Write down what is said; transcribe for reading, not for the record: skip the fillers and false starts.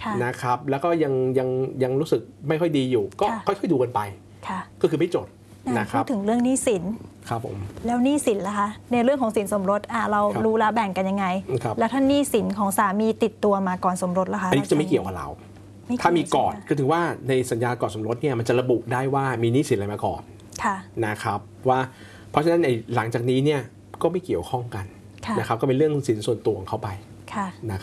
นะครับแล้วก็ยังรู้สึกไม่ค่อยดีอยู่ก็ค่อยๆดูกันไปก็คือไม่จดนะครับพูดถึงเรื่องหนี้สินครับผมแล้วหนี้สินล่ะคะในเรื่องของสินสมรสเรารู้แล้วแบ่งกันยังไงแล้วถ้าหนี้สินของสามีติดตัวมาก่อนสมรสล่ะคะอันนี้จะไม่เกี่ยวกับเราถ้ามีก่อนก็ถือว่าในสัญญาก่อนสมรสเนี่ยมันจะระบุได้ว่ามีหนี้สินอะไรมาก่อนนะครับว่าเพราะฉะนั้นหลังจากนี้เนี่ยก็ไม่เกี่ยวข้องกันนะครับก็เป็นเรื่องสินส่วนตัวของเขาไปนะครับ